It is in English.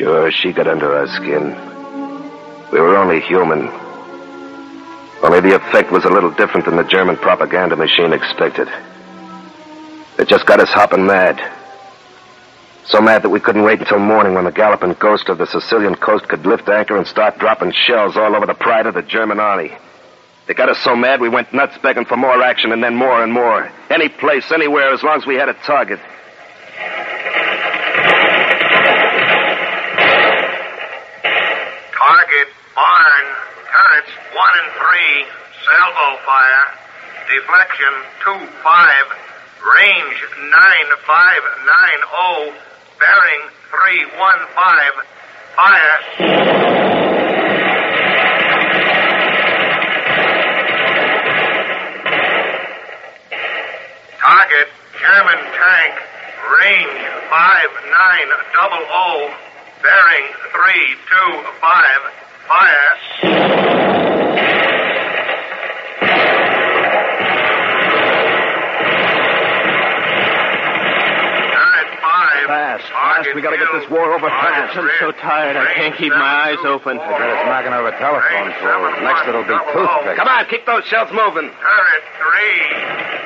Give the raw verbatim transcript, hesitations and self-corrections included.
Sure, she got under our skin. We were only human. Only the effect was a little different than the German propaganda machine expected. It just got us hopping mad. So mad that we couldn't wait until morning when the galloping ghost of the Sicilian coast could lift anchor and start dropping shells all over the pride of the German army. It got us so mad we went nuts begging for more action and then more and more. Any place, anywhere, as long as we had a target. Target, barn, turrets, one and three, salvo fire, deflection, two, five, range, nine, five, nine, oh, bearing, three, one, five, fire. Target, German tank, range, five, nine, double oh, bearing, three, two, five, fire. Fast, fast. We gotta get this war over fast. I'm so tired, I can't keep my eyes open. I bet it's knocking over telephone poles. Next it'll be toothpicks. Come on, keep those shells moving. Turret three.